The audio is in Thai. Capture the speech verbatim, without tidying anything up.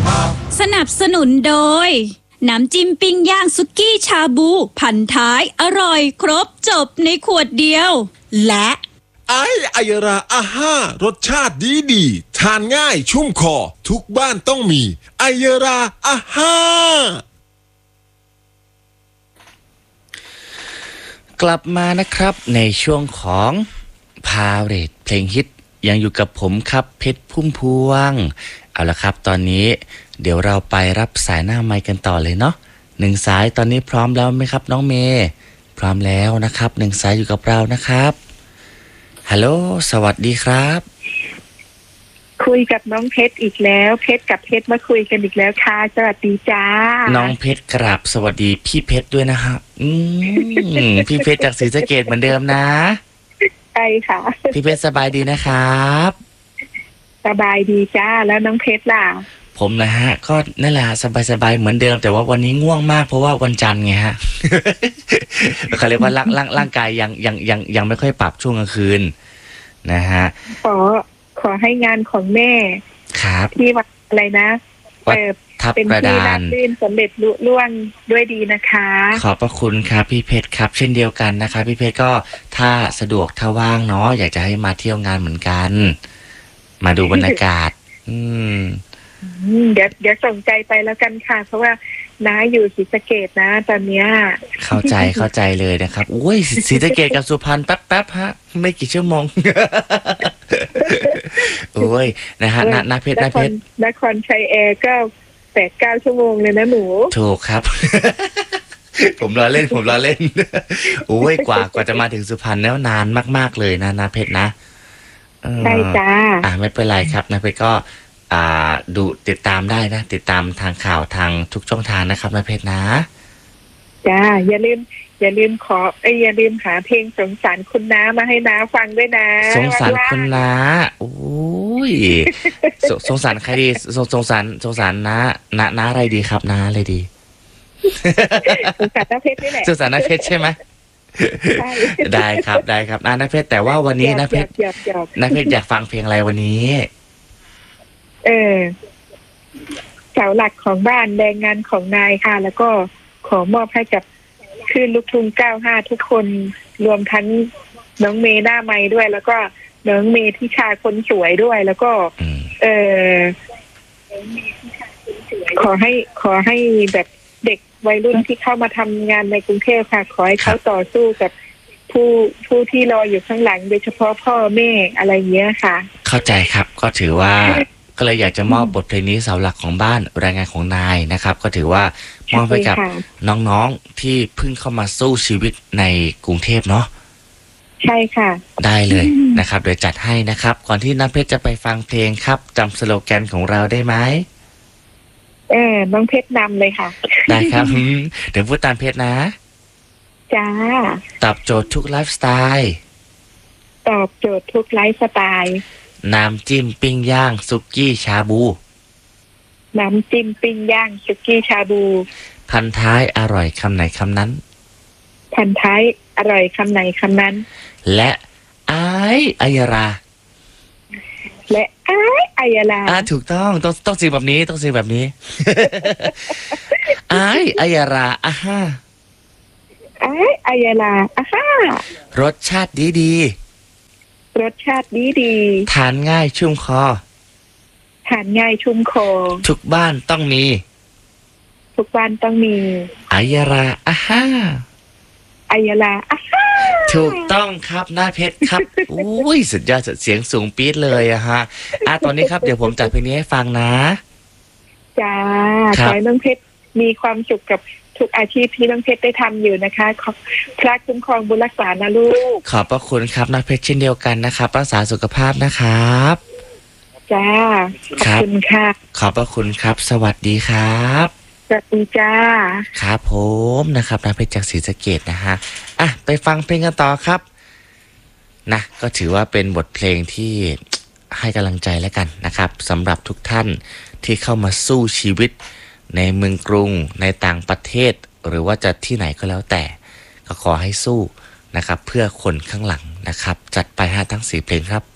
สนับสนุนโดยน้ำจิ้มปิ้งย่างสุกี้ชาบูพันท้ายอร่อยครบจบในขวดเดียวและไอไอยราอาห้ารสชาติดีดีทานง่ายชุ่มคอทุกบ้านต้องมีไอยราอาห้ากลับมานะครับในช่วงของพาเรทเพลงฮิตยังอยู่กับผมครับเพชรพุ่มพวงเอาละครับตอนนี้เดี๋ยวเราไปรับสายหน้าไมค์กันต่อเลยเนาะหนึ่งสายตอนนี้พร้อมแล้วไหมครับน้องเมย์พร้อมแล้วนะครับหนึ่งสายอยู่กับเรานะครับฮัลโหลสวัสดีครับคุยกับน้องเพชรอีกแล้วเพชรกับเพชรมาคุยกันอีกแล้วค่ะสวัสดีจ้าน้องเพชรกราบสวัสดีพี่เพชรด้วยนะครับอืมพี่เพชรจากศรีสะเกษเหมือนเดิมนะใช่ค่ะพี่เพชรสบายดีนะครับสบายดีจ้าแล้วน้องเพชรล่ะผมนะฮะก็นั่นแหละสบายๆเหมือนเดิมแต่ว่าวันนี้ง่วงมากเพราะว่าวันจันทร์ไงฮะ เขาเรียกว่าร่างร่างร่างกายยังยังยังยังไม่ค่อยปรับช่วงกลางคืนนะฮะขอขอให้งานของแม่ครับที่วัดอะไรนะเปิดเป็นที่ราบรื่นสำเร็จลุล่วงด้วยดีนะคะขอบพระคุณครับพี่เพชรครับเช่นเดียวกันนะครับพี่เพชรก็ถ้าสะดวกถ้าว่างเนาะอยากจะให้มาเที่ยวงานเหมือนกันมาดูบรรยากาศอืมเดี๋ยวเดี๋ยวส่งใจไปแล้วกันค่ะเพราะว่าน้าอยู่ศรีสะเกษนะตอนเนี้ยเข้าใจเข้าใจเลยนะครับโอ้ยศรีสะเกษกับสุพรรณแป๊บๆฮะไม่กี่ชั่วโมงโอ้ยนะฮะน้าเพชรน้าเพชรนครชัยแอร์ก็แปดเก้าชั่วโมงเลยนะหนูถูกครับผมรอเล่นผมรอเล่นโอ้ยกว่ากว่าจะมาถึงสุพรรณแล้วนานมากๆเลยนะน้าเพชรนะใช่จ้าอ่าไม่เป็นไรครับน้าเพชรก็อ่าดูติดตามได้นะติดตามทางข่าวทางทุกช่องทางนะครับนาเพชรนะจ้าอย่าลืมอย่าลืมขอเอ้ยอย่าลืมหาเพลงสงสารคุณน้ามาให้น้าฟังด้วยนะสงสารคุณน้าโอ้ยส, สงสารใครดีส, สงสารสงสารน้าน้าน้าอะไรดีครับน้าอะไรดีสงสารน้าเพชรนี่แหละสงสารน้าเพชรใช่ไหมได้ครับได้ครับน้าเพชรแต่ว่าวันนี้น้าเพชรน้าเพชรอยากฟังเพลงอะไรวันนี้เออเสาหลักของบ้านแรงงานของนายค่ะแล้วก็ขอมอบให้กับคลื่นลูกทุ่งเก้าห้าทุกคนรวมทั้งน้องเมย์หน้าไม้ด้วยแล้วก็น้องเมย์ที่ชาคนสวยด้วยแล้วก็เออขอให้ขอให้แบบเด็กวัยรุ่นที่เข้ามาทำงานในกรุงเทพค่ะขอให้เขาต่อสู้กับผู้ผู้ที่รออยู่ข้างหลังโดยเฉพาะพ่อแม่อะไรเงี้ยค่ะเข้าใจครับก็ถือว่าก็เลยอยากจะมอบบทเพลงนี้เสาหลักของบ้านแรงงานของนายนะครับก็ถือว่ามอบไปกับน้องๆที่เพิ่งเข้ามาสู้ชีวิตในกรุงเทพเนาะใช่ค่ะได้เลยนะครับเดี๋ยวจัดให้นะครับก่อนที่น้ำเพชรจะไปฟังเพลงครับจำสโลแกนของเราได้ไหมเออน้องเพชรนำเลยค่ะได้ครับเดี๋ยวพูดตามเพชรนะจ้าตอบโจทย์ทุกไลฟ์สไตล์ตอบโจทย์ทุกไลฟ์สไตล์น้ำจิ้มปิ้งย่างสุกี้ชาบูน้ำจิ้มปิ้งย่างสุกี้ชาบูพันท้ายอร่อยคำไหนคำนั้นพันท้ายอร่อยคำไหนคำนั้นและไอไอยราและไอไอยราอ่าถูกต้องต้องต้องสื่อแบบนี้ต้องสื่อแบบนี้ไอไอยราอ่ะฮ่าไอไอยราอ่ะฮ่ารสชาติดีดีรสชาติดีดีทานง่ายชุ่มคอทานง่ายชุ่มคอทุกบ้านต้องมีทุกบ้านต้องมีไอยราอ่ะฮ่าไอยราอ่ะฮ่าถูกต้องครับหน้าเพชรครับอุ้ยสุดยอดเสียงสูงปี๊ดเลยอะฮะอ่ะตอนนี้ครับเดี๋ยวผมจัดเพลงนี้ให้ฟังนะจ้าขอให้น้องเพชรมีความสุขกับทุกอาชีพที่น้องเพชรได้ทำอยู่นะคะขอพระคุ้มครองบุญรักษานะลูกขอบพระคุณครับน้าเพชรเช่นเดียวกันนะครับรักษาสุขภาพนะครับจ้าขอบคุณค่ะขอบพระคุณครับสวัสดีครับสวัสดีจ้าครับผมนะครับน้าเพชรจากศรีสะเกษนะฮะอ่ะไปฟังเพลงกันต่อครับนะก็ถือว่าเป็นบทเพลงที่ให้กำลังใจแล้วกันนะครับสำหรับทุกท่านที่เข้ามาสู้ชีวิตในเมืองกรุงในต่างประเทศหรือว่าจะที่ไหนก็แล้วแต่ก็ขอให้สู้นะครับเพื่อคนข้างหลังนะครับจัดไปฮะทั้งสี่เพลงครับ